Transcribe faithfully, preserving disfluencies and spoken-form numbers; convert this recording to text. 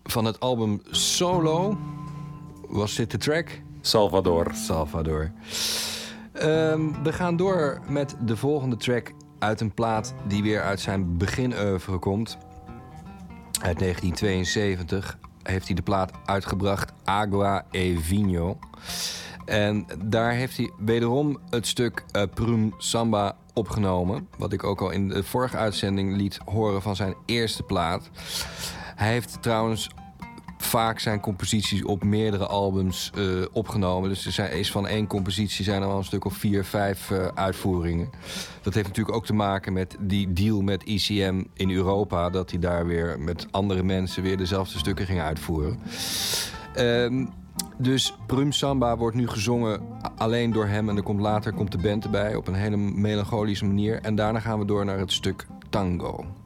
Van het album Solo was dit de track? Salvador. Salvador. Um, we gaan door met de volgende track uit een plaat die weer uit zijn beginoeuvre komt. Uit negentien tweeënzeventig heeft hij de plaat uitgebracht Agua e Vino. En daar heeft hij wederom het stuk uh, Prum Samba opgenomen. Wat ik ook al in de vorige uitzending liet horen van zijn eerste plaat. Hij heeft trouwens vaak zijn composities op meerdere albums uh, opgenomen. Dus er zijn, is van één compositie zijn er al een stuk of vier, vijf uh, uitvoeringen. Dat heeft natuurlijk ook te maken met die deal met I C M in Europa. Dat hij daar weer met andere mensen weer dezelfde stukken ging uitvoeren. Um, dus Prum Samba wordt nu gezongen alleen door hem. En er komt later komt de band erbij op een hele melancholische manier. En daarna gaan we door naar het stuk Tango.